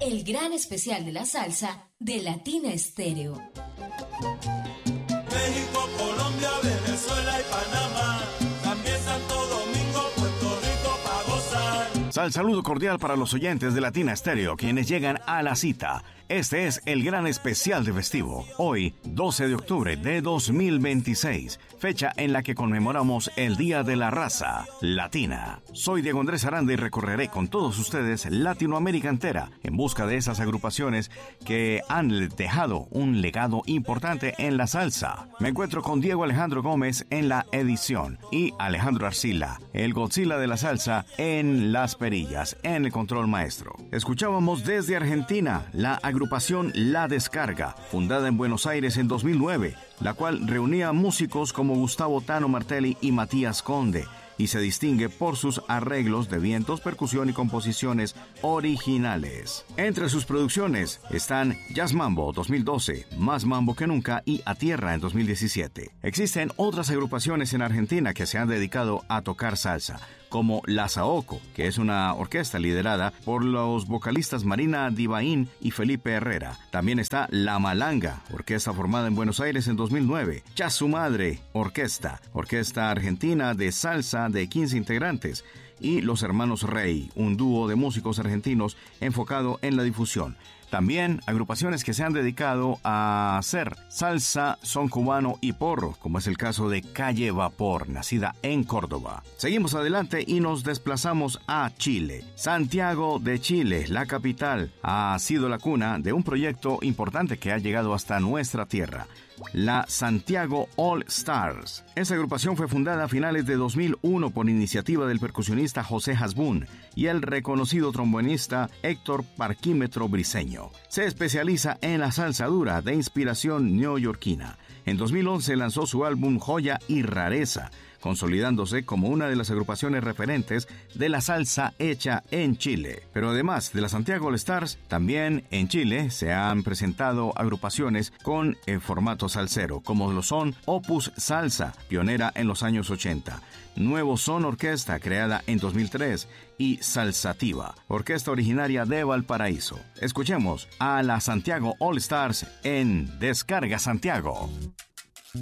el gran especial de la salsa de Latina Estéreo. México, Colombia, Venezuela y Panamá, también Santo Domingo, Puerto Rico pa' gozar. Saludo cordial para los oyentes de Latina Estéreo, quienes llegan a la cita. Este es el gran especial de festivo. Hoy, 12 de octubre de 2026, fecha en la que conmemoramos el Día de la Raza Latina. Soy Diego Andrés Aranda y recorreré con todos ustedes Latinoamérica entera en busca de esas agrupaciones que han dejado un legado importante en la salsa. Me encuentro con Diego Alejandro Gómez en la edición y Alejandro Arcila, el Godzilla de la salsa, en las perillas, en el control maestro. Escuchábamos desde Argentina la agrupación La Descarga, fundada en Buenos Aires en 2009, la cual reunía músicos como Gustavo Tano Martelli y Matías Conde, y se distingue por sus arreglos de vientos, percusión y composiciones originales. Entre sus producciones están Jazz Mambo 2012, Más Mambo que Nunca y A Tierra en 2017. Existen otras agrupaciones en Argentina que se han dedicado a tocar salsa, como La Saoco, que es una orquesta liderada por los vocalistas Marina Divaín y Felipe Herrera. También está La Malanga, orquesta formada en Buenos Aires en 2009. Ya Su Madre, orquesta argentina de salsa de 15 integrantes. Y Los Hermanos Rey, un dúo de músicos argentinos enfocado en la difusión. También agrupaciones que se han dedicado a hacer salsa, son cubano y porro, como es el caso de Calle Vapor, nacida en Córdoba. Seguimos adelante y nos desplazamos a Chile. Santiago de Chile, la capital, ha sido la cuna de un proyecto importante que ha llegado hasta nuestra tierra, la Santiago All Stars. Esa agrupación fue fundada a finales de 2001 por iniciativa del percusionista José Hasbún y el reconocido trombonista Héctor Parquímetro Briceño. Se especializa en la salsa dura de inspiración neoyorquina. En 2011 lanzó su álbum Joya y Rareza, consolidándose como una de las agrupaciones referentes de la salsa hecha en Chile. Pero además de la Santiago All Stars, también en Chile se han presentado agrupaciones con formato salsero, como lo son Opus Salsa, pionera en los años 80, Nuevo Son Orquesta, creada en 2003, y Salsativa, orquesta originaria de Valparaíso. Escuchemos a la Santiago All Stars en Descarga Santiago.